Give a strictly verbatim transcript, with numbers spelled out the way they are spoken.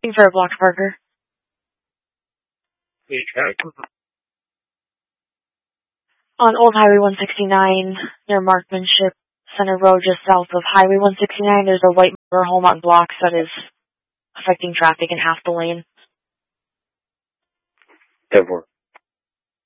For a block, Parker. On Old Highway one sixty-nine, near Marksmanship Center Road, just south of Highway one sixty-nine, there's a white motorhome on blocks that is affecting traffic in half the lane. ten four.